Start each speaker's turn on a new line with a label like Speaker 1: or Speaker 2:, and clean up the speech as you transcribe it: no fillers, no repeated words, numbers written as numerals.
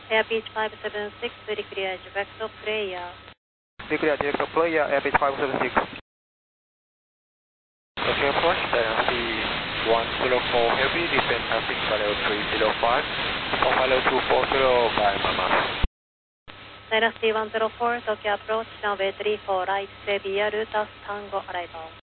Speaker 1: Airbeach 576, declare direct of player.
Speaker 2: Declare direct of player, Airbeach 576.
Speaker 3: Okay, approach, Dynasty 104 Heavy, descend traffic value 305, Alpha level 240 by Mama.
Speaker 1: Dynasty 104, Tokyo approach, runway 34 right, Serbia, route as Tango arrival.